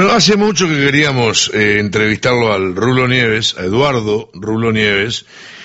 Bueno, hace mucho que queríamos entrevistarlo al Rulo Nieves, a Eduardo Rulo Nieves.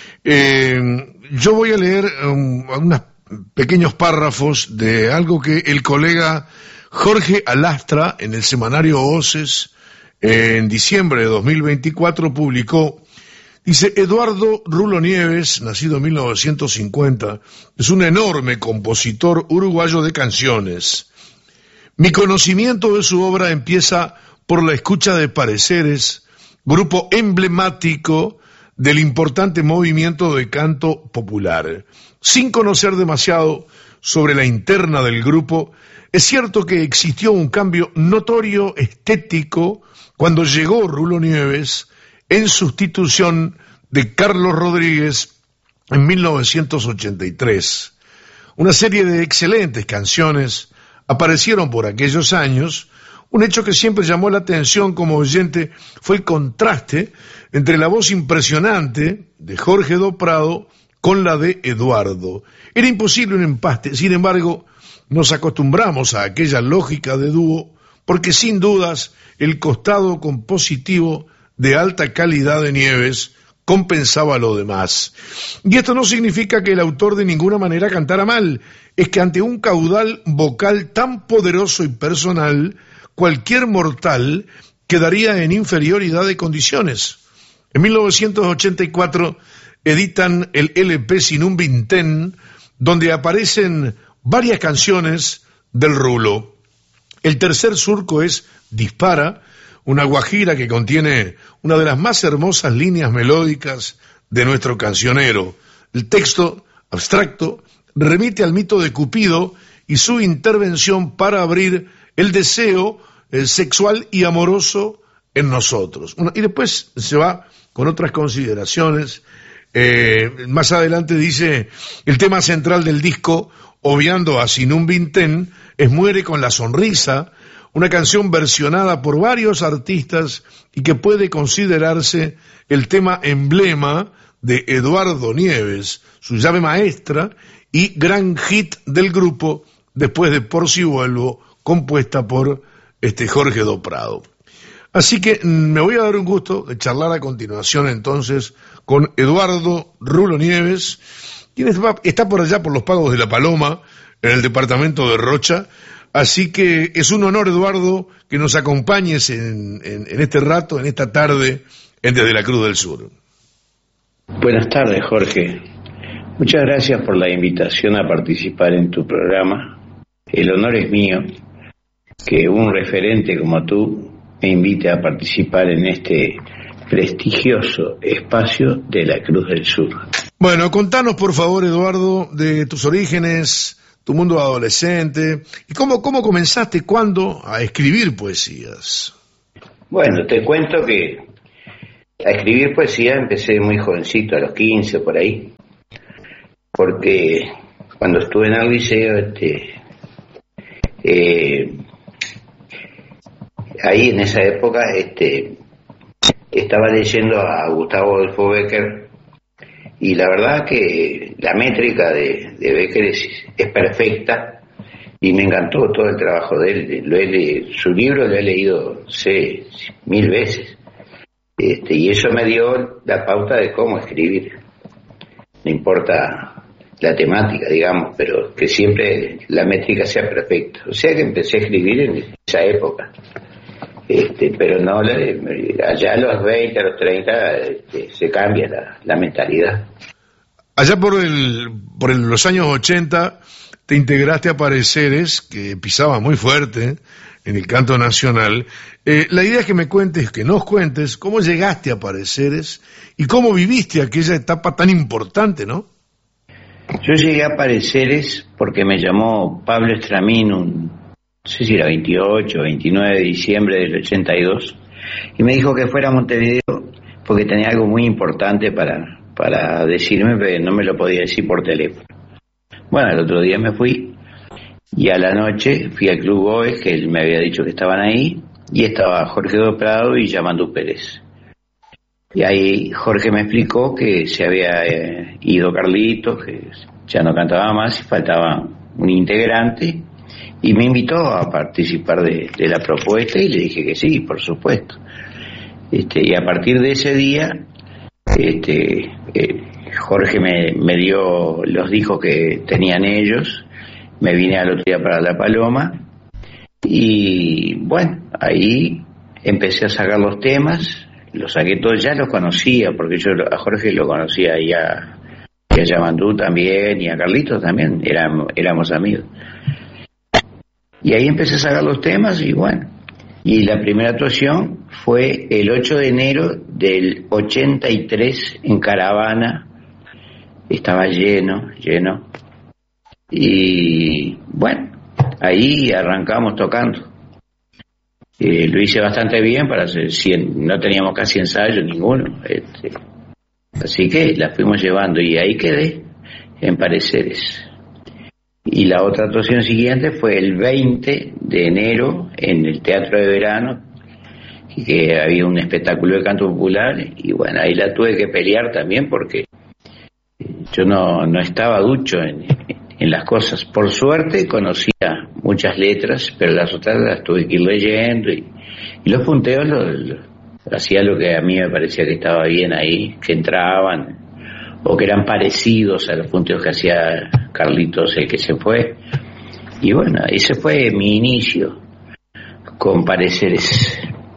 Yo voy a leer unos pequeños párrafos de algo que el colega Jorge Alastra en el semanario Voces en diciembre de 2024 publicó. Dice: Eduardo Rulo Nieves, nacido en 1950, es un enorme compositor uruguayo de canciones. Mi conocimiento de su obra empieza por la escucha de Pareceres, grupo emblemático del importante movimiento de canto popular. Sin conocer demasiado sobre la interna del grupo, es cierto que existió un cambio notorio estético cuando llegó Rulo Nieves en sustitución de Carlos Rodríguez en 1983. Una serie de excelentes canciones aparecieron por aquellos años. Un hecho que siempre llamó la atención como oyente fue el contraste entre la voz impresionante de Jorge Do Prado con la de Eduardo. Era imposible un empaste, sin embargo, nos acostumbramos a aquella lógica de dúo, porque sin dudas el costado compositivo de alta calidad de Nieves compensaba lo demás. Y esto no significa que el autor de ninguna manera cantara mal, es que ante un caudal vocal tan poderoso y personal, cualquier mortal quedaría en inferioridad de condiciones. En 1984 editan el LP Sin un Vintén, donde aparecen varias canciones del Rulo. El tercer surco es Dispara, una guajira que contiene una de las más hermosas líneas melódicas de nuestro cancionero. El texto, abstracto, remite al mito de Cupido y su intervención para abrir el deseo sexual y amoroso en nosotros. Y después se va con otras consideraciones. Más adelante dice: el tema central del disco, obviando a Sin un Vintén, es Muere con la Sonrisa, una canción versionada por varios artistas y que puede considerarse el tema emblema de Eduardo Nieves, su llave maestra y gran hit del grupo después de Por si vuelvo, compuesta por Jorge Do Prado. Así que me voy a dar un gusto de charlar a continuación entonces con Eduardo Rulo Nieves, quien está por allá por los Pagos de la Paloma, en el departamento de Rocha. Así que es un honor, Eduardo, que nos acompañes en este rato, en esta tarde, Desde la Cruz del Sur. Buenas tardes, Jorge. Muchas gracias por la invitación a participar en tu programa. El honor es mío que un referente como tú me invite a participar en este prestigioso espacio de la Cruz del Sur. Bueno, contanos por favor, Eduardo, de tus orígenes, tu mundo adolescente, y cómo comenzaste, cuándo a escribir poesías. Bueno, te cuento que a escribir poesía empecé muy jovencito, a los 15 por ahí, porque cuando estuve en el liceo, ahí en esa época estaba leyendo a Gustavo Adolfo Bécquer, y la verdad que la métrica de Bécquer es perfecta, y me encantó todo el trabajo de él. Su libro lo he leído 1000 veces, y eso me dio la pauta de cómo escribir. No importa la temática, digamos, pero que siempre la métrica sea perfecta. O sea que empecé a escribir en esa época. Pero no, allá a los 20, a los 30, se cambia la mentalidad. Allá por los años 80 te integraste a Pareceres, que pisaba muy fuerte en el canto nacional. La idea es que nos cuentes cómo llegaste a Pareceres y cómo viviste aquella etapa tan importante, ¿no? Yo llegué a Pareceres porque me llamó Pablo Estramín, no sé si era 28 o 29 de diciembre del 82, y me dijo que fuera a Montevideo porque tenía algo muy importante para decirme, pero no me lo podía decir por teléfono. Bueno, el otro día me fui, y a la noche fui al Club Goes, que él me había dicho que estaban ahí, y estaba Jorge Do Prado y Yamandu Pérez. Y ahí Jorge me explicó que se había ido Carlitos, que ya no cantaba más, y faltaba un integrante, Y me invitó a participar de la propuesta y le dije que sí, por supuesto. Y a partir de ese día, Jorge me dio los discos que tenían ellos, me vine al otro día para La Paloma y bueno, ahí empecé a sacar los temas, los saqué todos, ya los conocía, porque yo a Jorge lo conocía y a Yamandú también y a Carlitos también, éramos amigos. Y ahí empecé a sacar los temas y bueno, y la primera actuación fue el 8 de enero del 83 en Caravana, estaba lleno, y bueno, ahí arrancamos tocando. Lo hice bastante bien para hacer 100, no teníamos casi ensayo ninguno, así que la fuimos llevando y ahí quedé en Pareceres. Y la otra actuación siguiente fue el 20 de enero en el Teatro de Verano, que había un espectáculo de canto popular y bueno, ahí la tuve que pelear también porque yo no estaba ducho en las cosas. Por suerte conocía muchas letras, pero las otras las tuve que ir leyendo y los punteos hacía lo que a mí me parecía que estaba bien ahí, que entraban o que eran parecidos a los punteos que hacía Carlitos, el que se fue. Y bueno, ese fue mi inicio con Pareceres.